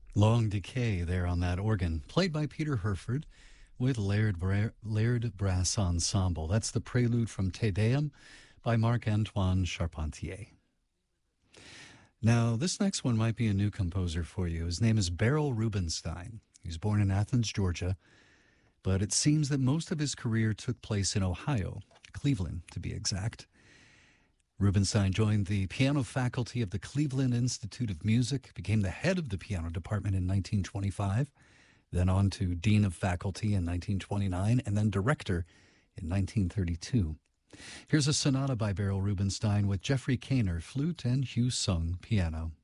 Long Decay there on that organ, played by Peter Herford with Laird Brass Ensemble. That's the prelude from Te Deum by Marc-Antoine Charpentier. Now, this next one might be a new composer for you. His name is Beryl Rubenstein. He was born in Athens, Georgia, but it seems that most of his career took place in Ohio, Cleveland to be exact. Rubenstein joined the piano faculty of the Cleveland Institute of Music, became the head of the piano department in 1925, then on to dean of faculty in 1929, and then director in 1932. Here's a sonata by Beryl Rubenstein with Jeffrey Kaner, flute, and Hugh Sung, piano.